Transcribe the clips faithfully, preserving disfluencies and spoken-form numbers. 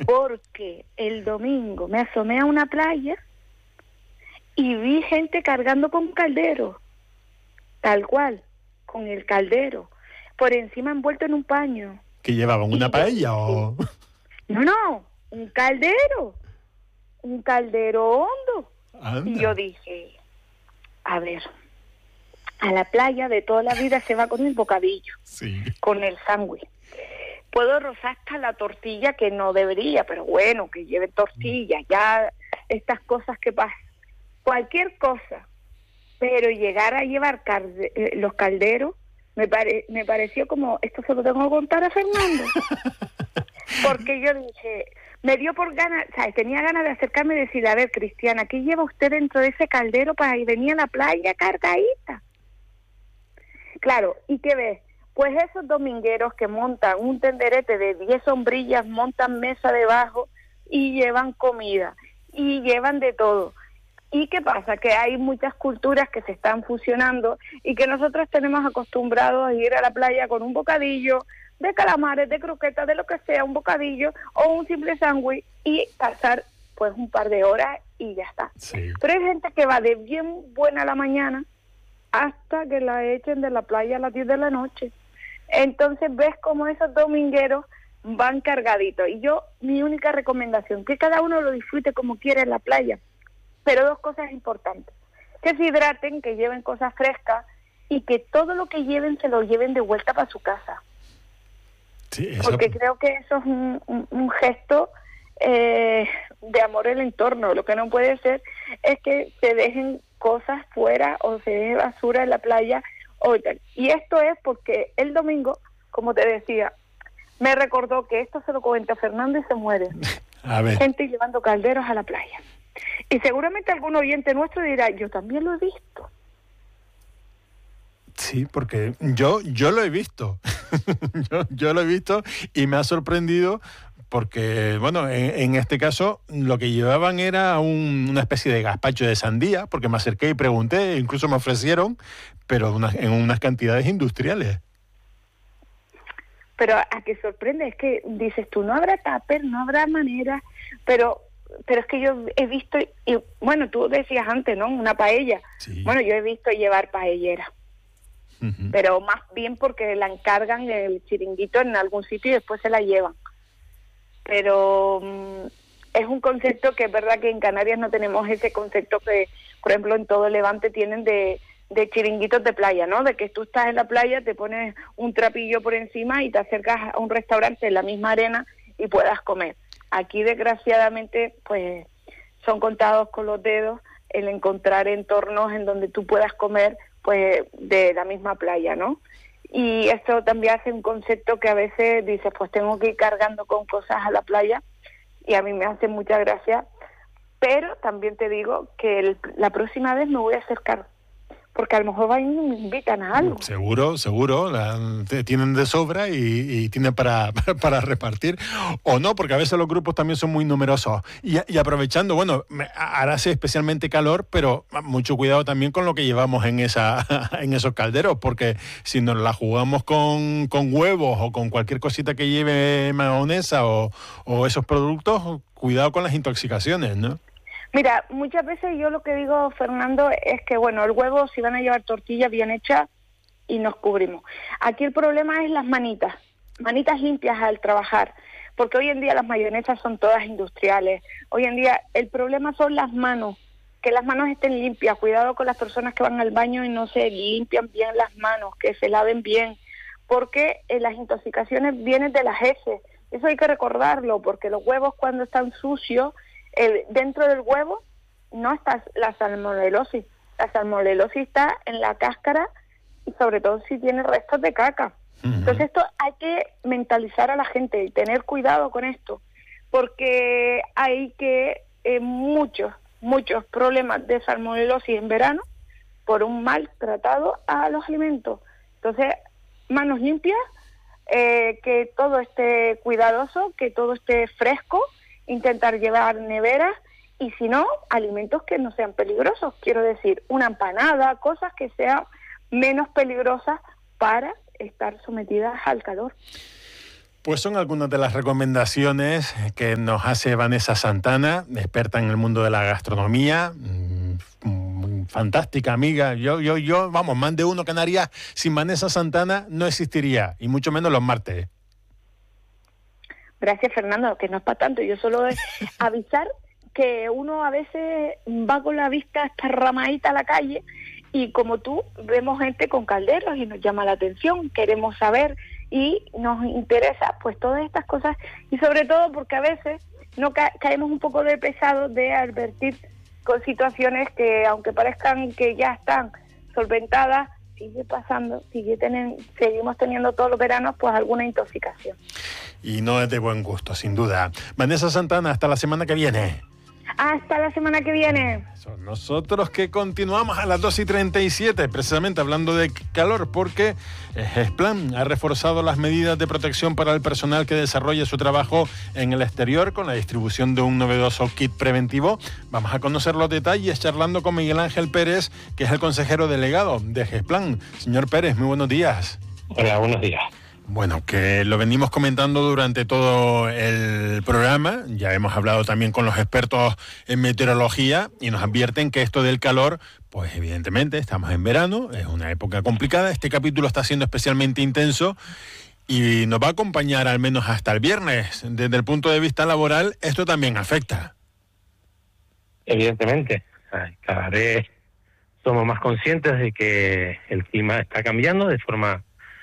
Porque el domingo me asomé a una playa y vi gente cargando con caldero, tal cual, con el caldero, por encima envuelto en un paño. ¿Que llevaban una paella o...? No, no, un caldero, un caldero hondo. Anda. Y yo dije, a ver, a la playa de toda la vida se va con el bocadillo, sí, con el sándwich. Puedo rozar hasta la tortilla, que no debería, pero bueno, que lleve tortilla, ya estas cosas que pasan. Cualquier cosa, pero llegar a llevar calde- eh, los calderos, me, pare- me pareció como, esto se lo tengo que contar a Fernando. Porque yo dije, me dio por ganas, ¿sabes? Tenía ganas de acercarme y decirle, a ver, Cristiana, ¿qué lleva usted dentro de ese caldero para ir venir a la playa cargadita? Claro, ¿y qué ves? Pues esos domingueros que montan un tenderete de diez sombrillas, montan mesa debajo y llevan comida, y llevan de todo. ¿Y qué pasa? Que hay muchas culturas que se están fusionando y que nosotros tenemos acostumbrados a ir a la playa con un bocadillo de calamares, de croquetas, de lo que sea, un bocadillo o un simple sándwich y pasar pues un par de horas y ya está. sí. Pero hay gente que va de bien buena a la mañana hasta que la echen de la playa a las diez de la noche. Entonces ves como esos domingueros van cargaditos. Y yo, mi única recomendación, que cada uno lo disfrute como quiera en la playa. Pero dos cosas importantes, que se hidraten, que lleven cosas frescas y que todo lo que lleven se lo lleven de vuelta para su casa. Sí, eso... Porque creo que eso es un, un, un gesto eh, de amor al entorno. Lo que no puede ser es que se dejen cosas fuera o se deje basura en la playa. O tal. Y esto es porque el domingo, como te decía, me recordó que esto se lo comenta Fernando y se muere. A ver. Gente llevando calderos a la playa. Y seguramente algún oyente nuestro dirá, yo también lo he visto. Sí, porque yo yo lo he visto. yo, yo lo he visto y me ha sorprendido porque, bueno, en, en este caso lo que llevaban era un, una especie de gazpacho de sandía, porque me acerqué y pregunté, incluso me ofrecieron, pero una, en unas cantidades industriales. Pero a que sorprende, es que dices tú, no habrá tupper, no habrá manera, pero... pero es que yo he visto, y bueno, tú decías antes, ¿no? Una paella. Sí. Bueno, yo he visto llevar paellera, uh-huh. Pero más bien porque la encargan el chiringuito en algún sitio y después se la llevan. Pero um, es un concepto que es verdad que en Canarias no tenemos ese concepto que, por ejemplo, en todo Levante tienen de, de chiringuitos de playa, ¿no? De que tú estás en la playa, te pones un trapillo por encima y te acercas a un restaurante en la misma arena y puedas comer. Aquí, desgraciadamente, pues son contados con los dedos el encontrar entornos en donde tú puedas comer pues de la misma playa, ¿no? Y esto también hace un concepto que a veces dices, pues tengo que ir cargando con cosas a la playa y a mí me hace mucha gracia, pero también te digo que el, la próxima vez me voy a acercar, porque a lo mejor van y me invitan a algo. Seguro, seguro, la, tienen de sobra y, y tienen para, para repartir, o no, porque a veces los grupos también son muy numerosos. Y, y aprovechando, bueno, ahora hace especialmente calor, pero mucho cuidado también con lo que llevamos en esa en esos calderos, porque si nos la jugamos con, con huevos o con cualquier cosita que lleve mayonesa o, o esos productos, cuidado con las intoxicaciones, ¿no? Mira, muchas veces yo lo que digo, Fernando, es que, bueno, el huevo, si van a llevar tortillas bien hechas, y nos cubrimos. Aquí el problema es las manitas, manitas limpias al trabajar, porque hoy en día las mayonesas son todas industriales. Hoy en día el problema son las manos, que las manos estén limpias. Cuidado con las personas que van al baño y no se limpian bien las manos, que se laven bien, porque eh, las intoxicaciones vienen de las heces. Eso hay que recordarlo, porque los huevos cuando están sucios, El, dentro del huevo no está la salmonelosis. La salmonelosis está en la cáscara y sobre todo si tiene restos de caca. Uh-huh. Entonces esto hay que mentalizar a la gente y tener cuidado con esto, porque hay que eh, muchos, muchos problemas de salmonelosis en verano por un mal tratado a los alimentos. Entonces, manos limpias, eh, que todo esté cuidadoso, que todo esté fresco, intentar llevar neveras y si no, alimentos que no sean peligrosos, quiero decir, una empanada, cosas que sean menos peligrosas para estar sometidas al calor. Pues son algunas de las recomendaciones que nos hace Vanessa Santana, experta en el mundo de la gastronomía, mmm, fantástica amiga. Yo, yo, yo, vamos, más de uno Canarias sin Vanessa Santana no existiría, y mucho menos los martes. Gracias, Fernando, que no es para tanto. Yo solo es avisar que uno a veces va con la vista esparramadita a la calle y como tú, vemos gente con calderos y nos llama la atención, queremos saber y nos interesa pues todas estas cosas, y sobre todo porque a veces no ca- caemos un poco de pesado de advertir con situaciones que aunque parezcan que ya están solventadas, sigue pasando, sigue tenen, seguimos teniendo todos los veranos pues alguna intoxicación. Y no es de buen gusto, sin duda. Vanessa Santana, hasta la semana que viene. Hasta la semana que viene. Son nosotros que continuamos a las dos y treinta y siete, precisamente hablando de calor, porque Gesplan ha reforzado las medidas de protección para el personal que desarrolla su trabajo en el exterior con la distribución de un novedoso kit preventivo. Vamos a conocer los detalles charlando con Miguel Ángel Pérez, que es el consejero delegado de Gesplan. Señor Pérez, muy buenos días. Hola, buenos días. Bueno, que lo venimos comentando durante todo el programa, ya hemos hablado también con los expertos en meteorología y nos advierten que esto del calor, pues evidentemente estamos en verano, es una época complicada, este capítulo está siendo especialmente intenso y nos va a acompañar al menos hasta el viernes. Desde el punto de vista laboral, esto también afecta. Evidentemente, cada vez somos más conscientes de que el clima está cambiando de forma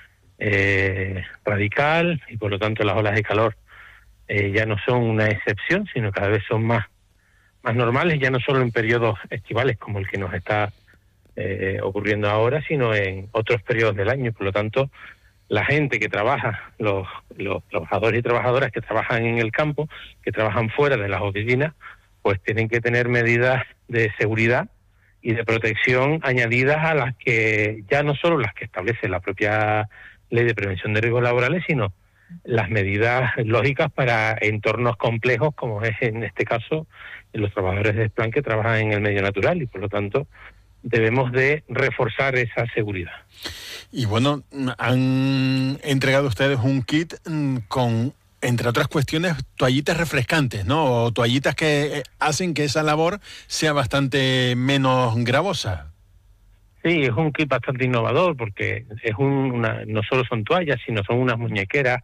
Eh, radical y por lo tanto las olas de calor eh, ya no son una excepción, sino cada vez son más más normales, ya no solo en periodos estivales como el que nos está eh, ocurriendo ahora, sino en otros periodos del año. Por lo tanto, la gente que trabaja, los, los trabajadores y trabajadoras que trabajan en el campo, que trabajan fuera de las oficinas, pues tienen que tener medidas de seguridad y de protección añadidas a las que ya no solo las que establece la propia Ley de Prevención de Riesgos Laborales, sino las medidas lógicas para entornos complejos, como es en este caso los trabajadores de Gesplan que trabajan en el medio natural, y por lo tanto debemos de reforzar esa seguridad. Y bueno, han entregado ustedes un kit con, entre otras cuestiones, toallitas refrescantes, ¿no? O toallitas que hacen que esa labor sea bastante menos gravosa. Sí, es un kit bastante innovador porque es un, una, no solo son toallas, sino son unas muñequeras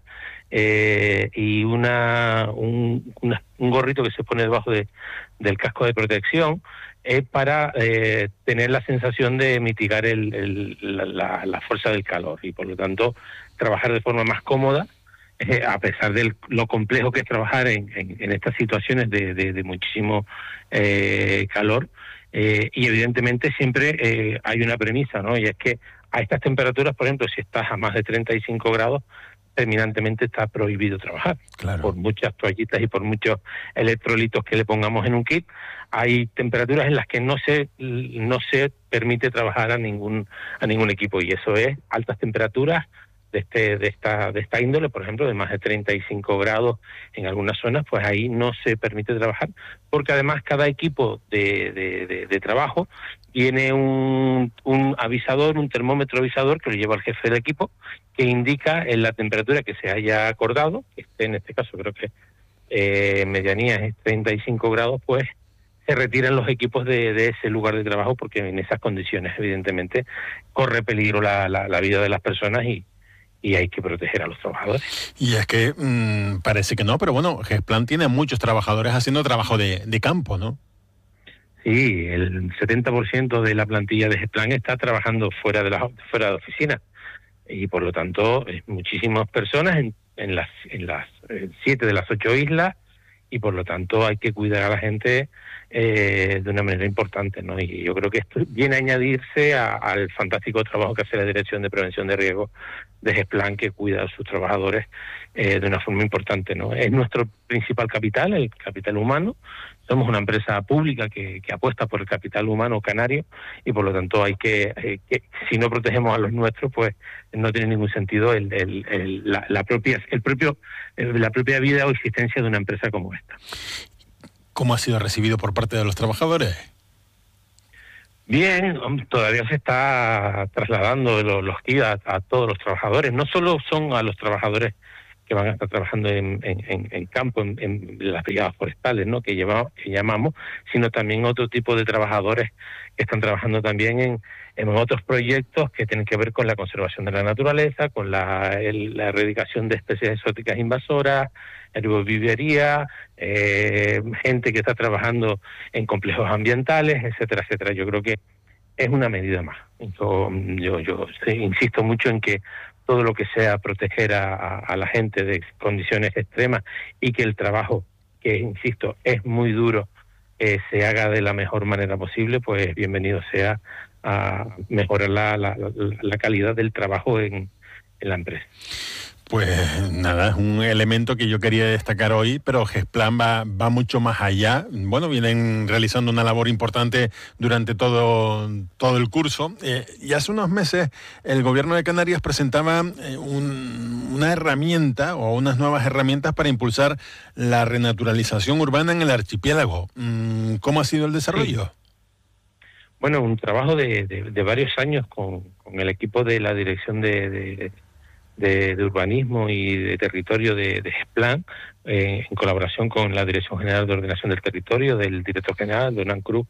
eh, y una un, una, un gorrito que se pone debajo de, del casco de protección eh, para eh, tener la sensación de mitigar el, el, la, la fuerza del calor y por lo tanto trabajar de forma más cómoda, eh, a pesar de lo complejo que es trabajar en, en, en estas situaciones de, de, de muchísimo eh, calor. Eh, y evidentemente siempre eh, hay una premisa, ¿no? Y es que a estas temperaturas, por ejemplo, si estás a más de treinta y cinco grados, terminantemente está prohibido trabajar. Claro. Por muchas toallitas y por muchos electrolitos que le pongamos en un kit, hay temperaturas en las que no se no se permite trabajar a ningún a ningún equipo, y eso es altas temperaturas de este de esta de esta índole, por ejemplo, de más de treinta y cinco grados en algunas zonas, pues ahí no se permite trabajar, porque además cada equipo de, de, de, de trabajo tiene un, un avisador, un termómetro avisador que lo lleva el jefe del equipo, que indica en la temperatura que se haya acordado, que esté en este caso creo que eh, medianía es treinta y cinco grados, pues se retiran los equipos de, de ese lugar de trabajo, porque en esas condiciones evidentemente corre peligro la, la, la vida de las personas y y hay que proteger a los trabajadores. Y es que mmm, parece que no, pero bueno, Gesplan tiene muchos trabajadores haciendo trabajo de, de campo, ¿no? Sí, el setenta por ciento de la plantilla de Gesplan está trabajando fuera de la fuera de oficina y por lo tanto muchísimas personas en, en las en las siete de las ocho islas, y por lo tanto hay que cuidar a la gente eh, de una manera importante, ¿no? Y yo creo que esto viene a añadirse a, al fantástico trabajo que hace la Dirección de Prevención de Riesgos de Gesplan, que cuida a sus trabajadores eh, de una forma importante, ¿no? Es nuestro principal capital, el capital humano. Somos una empresa pública que, que apuesta por el capital humano canario, y por lo tanto hay que, eh, que si no protegemos a los nuestros, pues no tiene ningún sentido el, el, el, la, la propia el propio el, la propia vida o existencia de una empresa como esta. ¿Cómo ha sido recibido por parte de los trabajadores? Bien, todavía se está trasladando los, los kits a, a todos los trabajadores. No solo son a los trabajadores que van a estar trabajando en, en, en campo, en, en las brigadas forestales, ¿no? que, llevamos, que llamamos, sino también otro tipo de trabajadores que están trabajando también en, en otros proyectos que tienen que ver con la conservación de la naturaleza, con la, el, la erradicación de especies exóticas invasoras, herbovivería, eh, gente que está trabajando en complejos ambientales, etcétera, etcétera. Yo creo que es una medida más. Yo, yo, yo insisto mucho en que todo lo que sea proteger a, a, a la gente de condiciones extremas y que el trabajo, que insisto, es muy duro, eh, se haga de la mejor manera posible, pues bienvenido sea a mejorar la, la, la calidad del trabajo en, en la empresa. Pues nada, es un elemento que yo quería destacar hoy, pero Gesplan va, va mucho más allá. Bueno, vienen realizando una labor importante durante todo, todo el curso. Eh, y hace unos meses el Gobierno de Canarias presentaba eh, un, una herramienta o unas nuevas herramientas para impulsar la renaturalización urbana en el archipiélago. ¿Cómo ha sido el desarrollo? Sí. Bueno, un trabajo de, de, de varios años con, con el equipo de la Dirección de... de De, de urbanismo y de territorio de, de Gesplan, eh, en colaboración con la Dirección General de Ordenación del Territorio, del director general, Donán Cruz,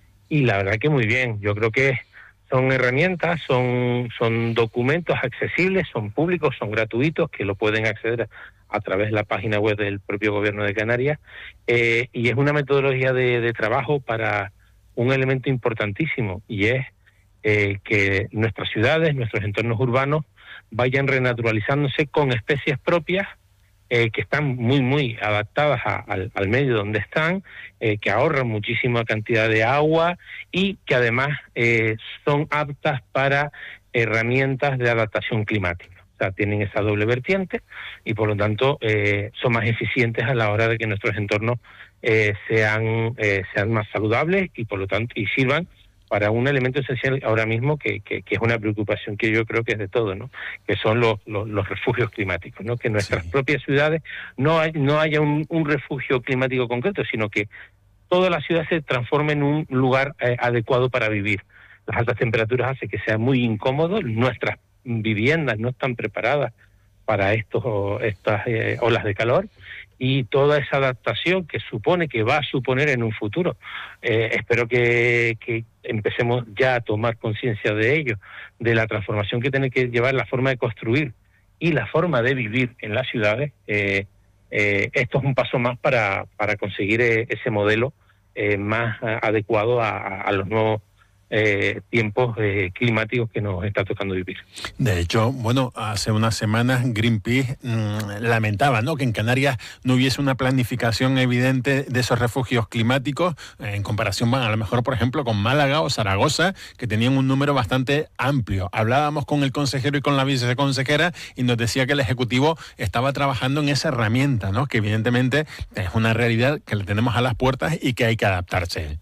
y la verdad que muy bien. Yo creo que son herramientas, son, son documentos accesibles, son públicos, son gratuitos, que lo pueden acceder a, a través de la página web del propio Gobierno de Canarias, eh, y es una metodología de, de trabajo para un elemento importantísimo, y es eh, que nuestras ciudades, nuestros entornos urbanos, vayan renaturalizándose con especies propias eh, que están muy, muy adaptadas a, al, al medio donde están, eh, que ahorran muchísima cantidad de agua y que además eh, son aptas para herramientas de adaptación climática. O sea, tienen esa doble vertiente y por lo tanto eh, son más eficientes a la hora de que nuestros entornos eh, sean, eh, sean más saludables y por lo tanto y sirvan para un elemento esencial ahora mismo que, que, que es una preocupación que yo creo que es de todo, ¿no? Que son los, los, los refugios climáticos, ¿no? Que en nuestras sí. propias ciudades no, hay, no haya un, un refugio climático concreto, sino que toda la ciudad se transforme en un lugar eh, adecuado para vivir. Las altas temperaturas hacen que sea muy incómodo, nuestras viviendas no están preparadas para estos estas eh, olas de calor, y toda esa adaptación que supone, que va a suponer en un futuro. Eh, espero que, que empecemos ya a tomar conciencia de ello, de la transformación que tiene que llevar la forma de construir y la forma de vivir en las ciudades. Eh, eh, esto es un paso más para, para conseguir eh, ese modelo eh, más a, adecuado a, a los nuevos Eh, tiempos eh, climáticos que nos está tocando vivir. De hecho, bueno, hace unas semanas Greenpeace mmm, lamentaba, ¿no?, que en Canarias no hubiese una planificación evidente de esos refugios climáticos eh, en comparación, bueno, a lo mejor, por ejemplo, con Málaga o Zaragoza, que tenían un número bastante amplio. Hablábamos con el consejero y con la viceconsejera y nos decía que el Ejecutivo estaba trabajando en esa herramienta, ¿no?, que evidentemente es una realidad que le tenemos a las puertas y que hay que adaptarse.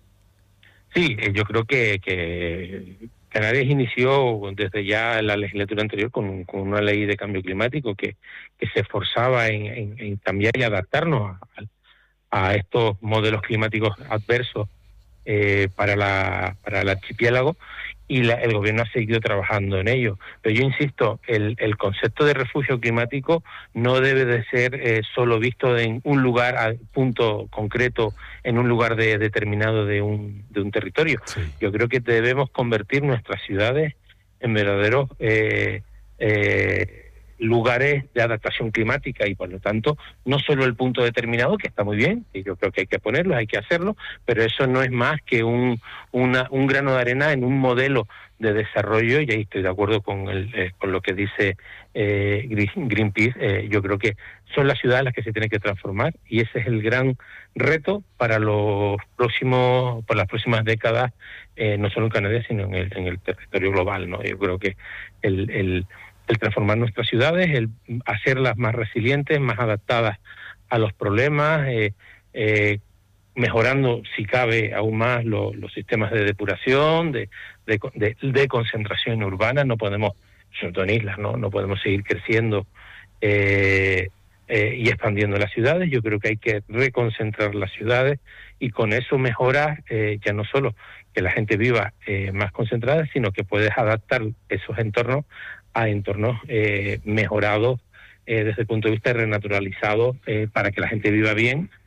Sí, yo creo que, que Canarias inició desde ya la legislatura anterior con, con una ley de cambio climático que, que se esforzaba en, en, en cambiar y adaptarnos a, a estos modelos climáticos adversos eh, para, la, para el archipiélago, y la, el gobierno ha seguido trabajando en ello. Pero yo insisto, el, el concepto de refugio climático no debe de ser eh, solo visto en un lugar, a punto concreto, en un lugar de, determinado de un, de un territorio. Sí. Yo creo que debemos convertir nuestras ciudades en verdaderos eh, eh, lugares de adaptación climática, y por lo tanto no solo el punto determinado, que está muy bien, y yo creo que hay que ponerlo, hay que hacerlo, pero eso no es más que un, una, un grano de arena en un modelo de desarrollo, y ahí estoy de acuerdo con, el, eh, con lo que dice eh, Greenpeace. Eh, yo creo que son las ciudades las que se tienen que transformar, y ese es el gran reto para los próximos, para las próximas décadas, eh, no solo en Canarias, sino en el, en el territorio global, ¿no? Yo creo que el, el el transformar nuestras ciudades, el hacerlas más resilientes, más adaptadas a los problemas, eh, eh, mejorando, si cabe, aún más lo, los sistemas de depuración, de, de, de, de concentración urbana. No podemos, sobre todo en islas, no, no podemos seguir creciendo eh, eh, y expandiendo las ciudades. Yo creo que hay que reconcentrar las ciudades y con eso mejorar eh, ya no solo que la gente viva eh, más concentrada, sino que puedes adaptar esos entornos a entornos eh, mejorados eh, desde el punto de vista renaturalizado, eh, para que la gente viva bien